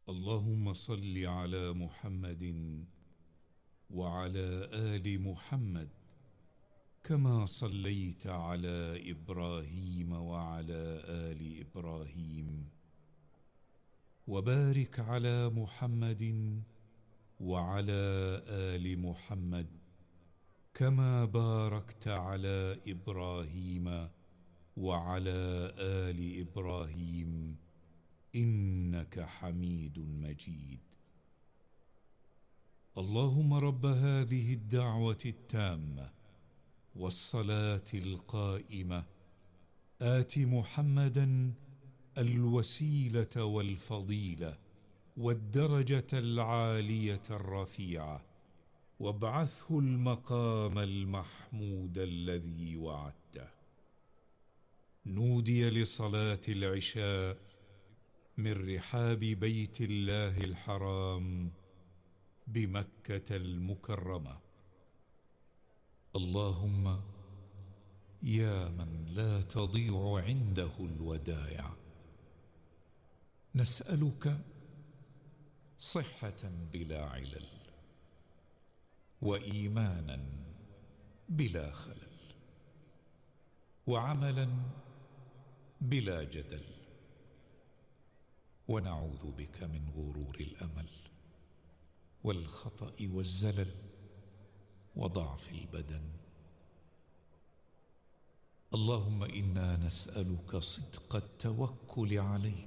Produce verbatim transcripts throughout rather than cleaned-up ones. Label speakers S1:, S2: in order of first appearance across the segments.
S1: اللهم صل على محمد وعلى آل محمد كما صليت على إبراهيم وعلى آل إبراهيم، وبارك على محمد وعلى آل محمد كما باركت على إبراهيم وعلى آل إبراهيم إنك حميد مجيد. اللهم رب هذه الدعوة التامة والصلاة القائمة آت محمدا الوسيلة والفضيلة والدرجة العالية الرفيعة، وابعثه المقام المحمود الذي وعدته. نودي لصلاة العشاء من رحاب بيت الله الحرام بمكة المكرمة. اللهم يا من لا تضيع عنده الودائع، نسألك صحة بلا علل، وإيمانا بلا خلل، وعملا بلا جدل، ونعوذ بك من غرور الأمل والخطأ والزلل وضعف البدن. اللهم إنا نسألك صدق التوكل عليك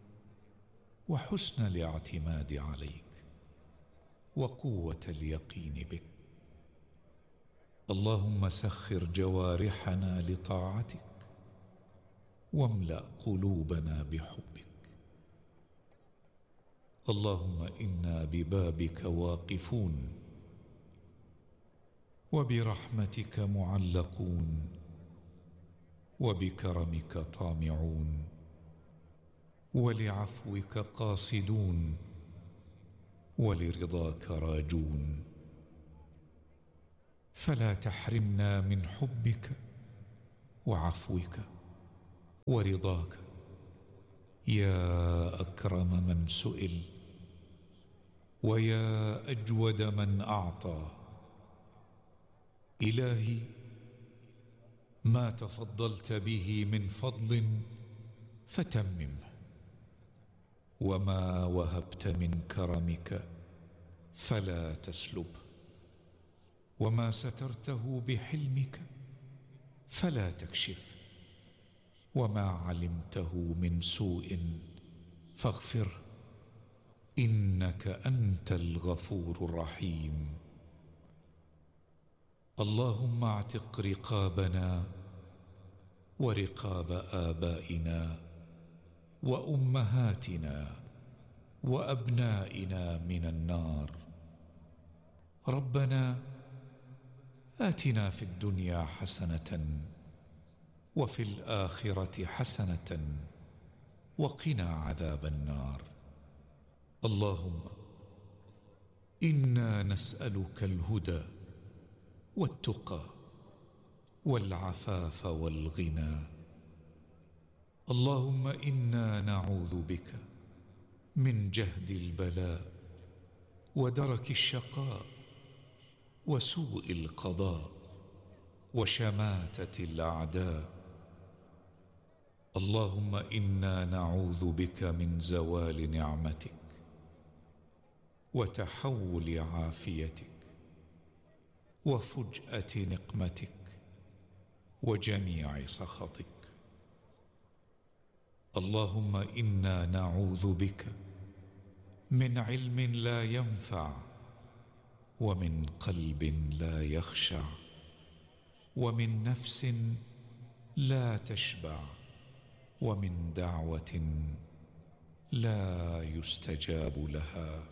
S1: وحسن الاعتماد عليك وقوة اليقين بك. اللهم سخر جوارحنا لطاعتك واملأ قلوبنا بحبك. اللهم إنا ببابك واقفون وبرحمتك معلقون وبكرمك طامعون ولعفوك قاصدون ولرضاك راجون، فلا تحرمنا من حبك وعفوك ورضاك يا أكرم من سئل ويا أجود من أعطى. إلهي، ما تفضلت به من فضل فتممه، وما وهبت من كرمك فلا تسلبه، وما سترته بحلمك فلا تكشفه، وما علمته من سوء فاغفره، إنك أنت الغفور الرحيم. اللهم اعتق رقابنا ورقاب آبائنا وأمهاتنا وأبنائنا من النار. ربنا آتنا في الدنيا حسنة وفي الآخرة حسنة وقنا عذاب النار. اللهم إنا نسألك الهدى والتقى والعفاف والغنى. اللهم إنا نعوذ بك من جهد البلاء ودرك الشقاء وسوء القضاء وشماتة الأعداء. اللهم إنا نعوذ بك من زوال نعمتك وتحول عافيتك وفجأة نقمتك وجميع سخطك. اللهم إنا نعوذ بك من علم لا ينفع ومن قلب لا يخشع ومن نفس لا تشبع ومن دعوة لا يستجاب لها.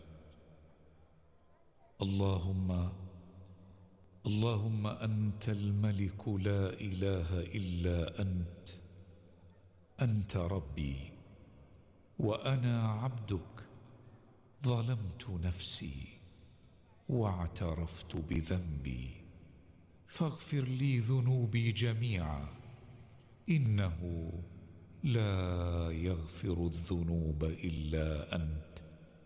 S1: اللهم اللهم أنت الملك لا إله إلا أنت. أنت ربي وأنا عبدك، ظلمت نفسي واعترفت بذنبي، فاغفر لي ذنوبي جميعا، إنه لا يغفر الذنوب إلا أنت.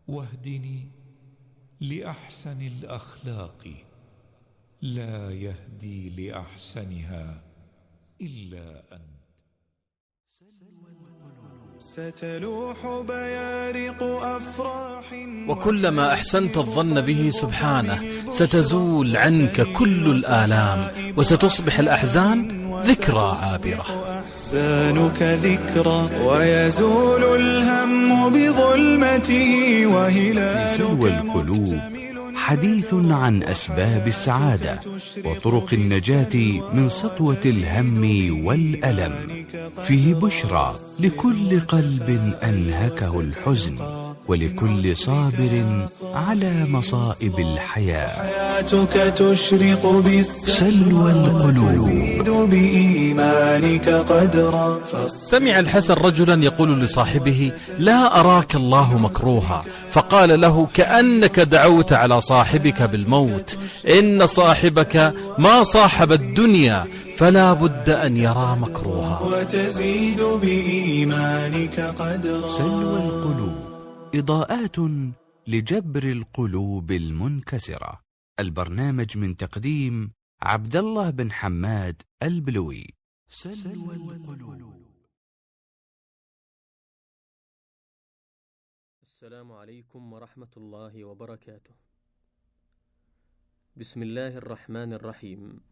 S1: واهدني لأحسن الأخلاق لا يهدي لأحسنها إلا أنت.
S2: ستلوح بيارق أفراح،
S3: وكلما أحسنت الظن به سبحانه ستزول عنك كل الآلام، وستصبح الأحزان ذكرى عابرة.
S2: أحزانك ذكرى ويزول الهم بظلمته وهلالك.
S4: سلوى القلوب حديث عن أسباب السعادة وطرق النجاة من سطوة الهم والألم، فيه بشرى لكل قلب أنهكه الحزن، ولكل صابر على مصائب الحياة.
S2: حياتك تشرق
S4: سلوى القلوب
S2: بإيمانك قدرا.
S3: سمع الحسن رجلا يقول لصاحبه: لا أراك الله مكروها، فقال له: كأنك دعوت على صاحبك بالموت، إن صاحبك ما صاحب الدنيا فلا بد أن يرى مكروها.
S2: وتزيد بإيمانك قدرا.
S4: سلوى القلوب، إضاءات لجبر القلوب المنكسرة. البرنامج من تقديم عبد الله بن حماد البلوي. سلوى القلوب.
S5: السلام عليكم ورحمة الله وبركاته. بسم الله الرحمن الرحيم.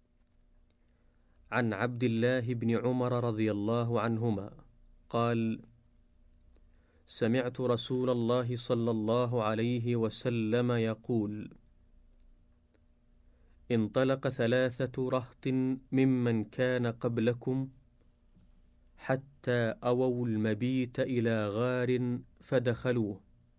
S5: عن عبد الله بن عمر رضي الله عنهما قال: سمعت رسول الله صلى الله عليه وسلم يقول: انطلق ثلاثة رهط ممن كان قبلكم حتى أووا المبيت إلى غار فدخلوه،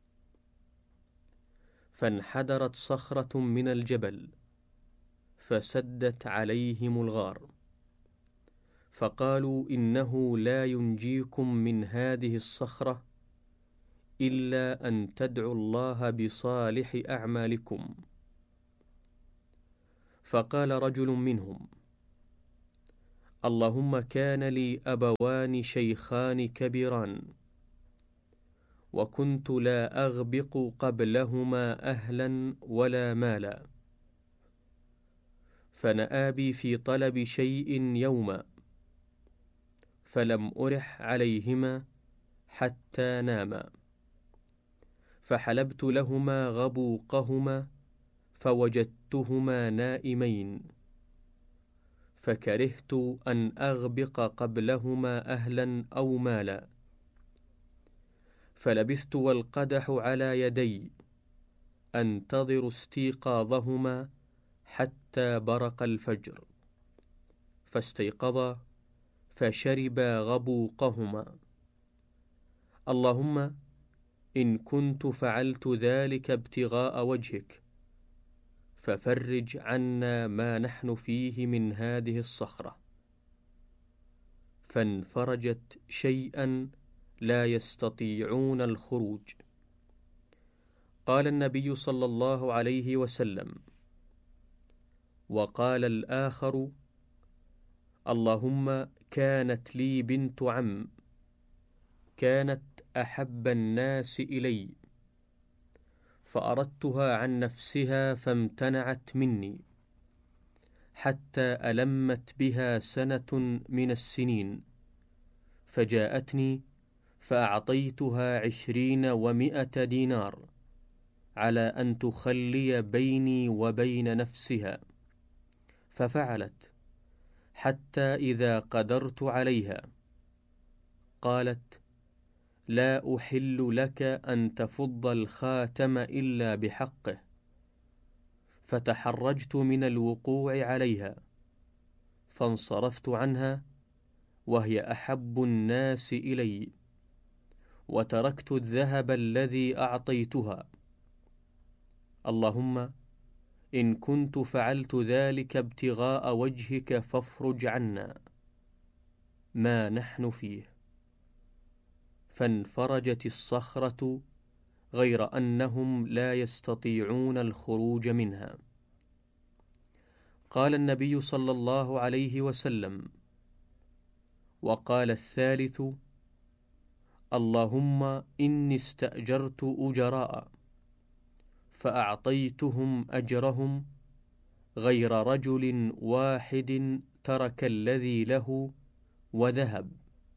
S5: فانحدرت صخرة من الجبل فسدت عليهم الغار، فقالوا: إنه لا ينجيكم من هذه الصخرة إلا أن تدعوا الله بصالح أعمالكم. فقال رجل منهم: اللهم كان لي أبوان شيخان كبيران، وكنت لا أغبق قبلهما أهلا ولا مالا، فنأى بي في طلب شيء يوما، فلم أرح عليهما حتى ناما، فحلبت لهما غبوقهما فوجدتهما نائمين، فكرهت أن أغبق قبلهما أهلا أو مالا، فلبثت والقدح على يدي أنتظر استيقاظهما حتى برق الفجر، فاستيقظا فشربا غبوقهما. اللهم إن كنت فعلت ذلك ابتغاء وجهك ففرج عنا ما نحن فيه من هذه الصخرة. فانفرجت شيئا لا يستطيعون الخروج. قال النبي صلى الله عليه وسلم: وقال الآخر: اللهم كانت لي بنت عم كانت أحب الناس إلي، فأردتها عن نفسها فامتنعت مني، حتى ألمت بها سنة من السنين، فجاءتني فأعطيتها عشرين ومائة دينار على أن تخلي بيني وبين نفسها، ففعلت، حتى إذا قدرت عليها قالت: لا أحل لك أن تفض الخاتم إلا بحقه، فتحرجت من الوقوع عليها، فانصرفت عنها وهي أحب الناس إلي، وتركت الذهب الذي أعطيتها. اللهم إن كنت فعلت ذلك ابتغاء وجهك فافرج عنا ما نحن فيه. فانفرجت الصخرة، غير أنهم لا يستطيعون الخروج منها. قال النبي صلى الله عليه وسلم: وقال الثالث: اللهم إني استأجرت أجراء فأعطيتهم أجرهم غير رجل واحد ترك الذي له وذهب،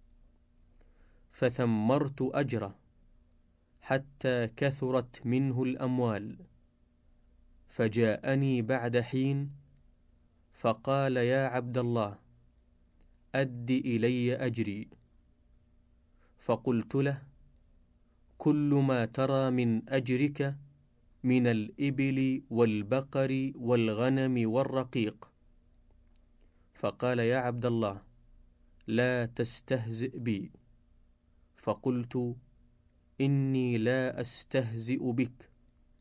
S5: فثمرت أجره حتى كثرت منه الأموال، فجاءني بعد حين فقال: يا عبد الله، أد إلي أجري. فقلت له: كل ما ترى من أجرك من الإبل والبقر والغنم والرقيق. فقال: يا عبد الله، لا تستهزئ بي. فقلت: إني لا أستهزئ بك.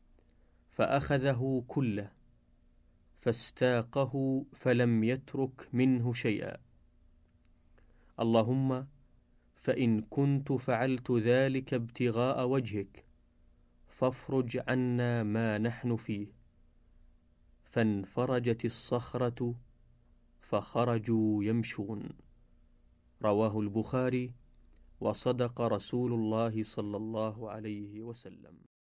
S5: فأخذه كله فاستاقه فلم يترك منه شيئا. اللهم فإن كنت فعلت ذلك ابتغاء وجهك فافرج عنا ما نحن فيه. فانفرجت الصخرة فخرجوا يمشون. رواه البخاري. وصدق رسول الله صلى الله عليه وسلم.